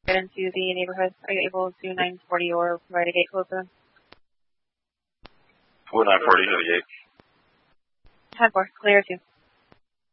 get into the neighborhood? Are you able to 940 or provide a gate code for them? We're 940 to the gate. 10-4, clear 2.